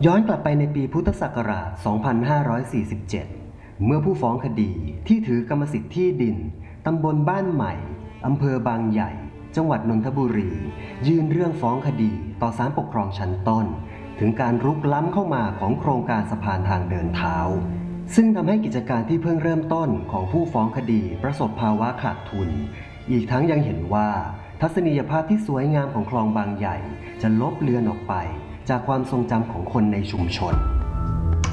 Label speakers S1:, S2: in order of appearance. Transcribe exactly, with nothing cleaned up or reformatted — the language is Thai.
S1: ย้อนกลับไปในปีพุทธศักราช สองพันห้าร้อยสี่สิบเจ็ด เมื่อผู้ฟ้องคดีที่ถือกรรมสิทธิ์ที่ดินตำบลบ้านใหม่อำเภอบางใหญ่จังหวัดนนทบุรียื่นเรื่องฟ้องคดีต่อศาลปกครองชั้นต้นถึงการรุกล้ำเข้ามาของโครงการสะพานทางเดินเท้าซึ่งทำให้กิจการที่เพิ่งเริ่มต้นของผู้ฟ้องคดีประสบภาวะขาดทุนอีกทั้งยังเห็นว่าทัศนียภาพที่สวยงามของคลองบางใหญ่จะลบเลือนออกไปจากความทรงจำของคนในชุมชน